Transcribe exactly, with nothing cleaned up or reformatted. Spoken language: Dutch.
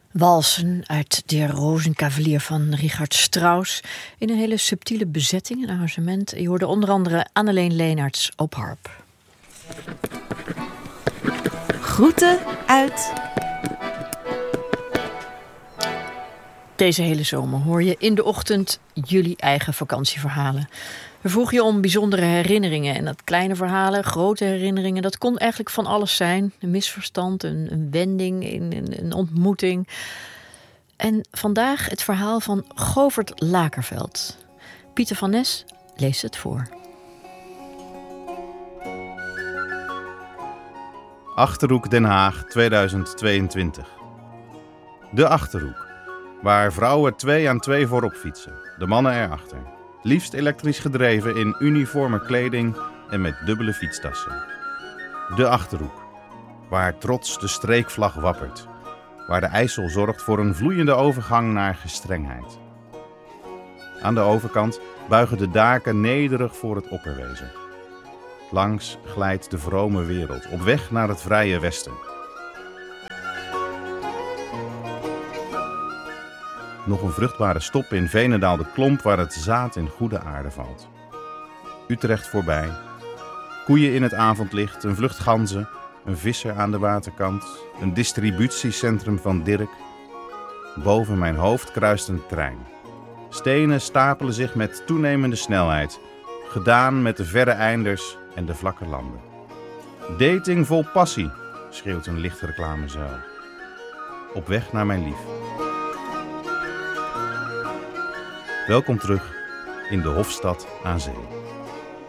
Walsen uit De Rozenkavalier van Richard Strauss in een hele subtiele bezetting, een arrangement. Je hoorde onder andere Anneleen Leenaerts op harp. Groeten uit... Deze hele zomer hoor je in de ochtend jullie eigen vakantieverhalen. We vroegen je om bijzondere herinneringen. En dat kleine verhalen, grote herinneringen, dat kon eigenlijk van alles zijn. Een misverstand, een, een wending, een, een ontmoeting. En vandaag het verhaal van Govert Lakerveld. Pieter van Nes leest het voor. Achterhoek Den Haag tweeduizend tweeëntwintig. De Achterhoek, waar vrouwen twee aan twee voorop fietsen, de mannen erachter. Liefst elektrisch gedreven in uniforme kleding en met dubbele fietstassen. De Achterhoek, waar trots de streekvlag wappert. Waar de IJssel zorgt voor een vloeiende overgang naar gestrengheid. Aan de overkant buigen de daken nederig voor het opperwezen. Langs glijdt de vrome wereld, op weg naar het vrije westen. Nog een vruchtbare stop in Veenendaal de Klomp, waar het zaad in goede aarde valt. Utrecht voorbij. Koeien in het avondlicht, een vlucht ganzen, een visser aan de waterkant, een distributiecentrum van Dirk. Boven mijn hoofd kruist een trein. Stenen stapelen zich met toenemende snelheid, gedaan met de verre einders en de vlakke landen. Dating vol passie, schreeuwt een lichte reclamezuil. Op weg naar mijn lief. Welkom terug in de Hofstad aan Zee.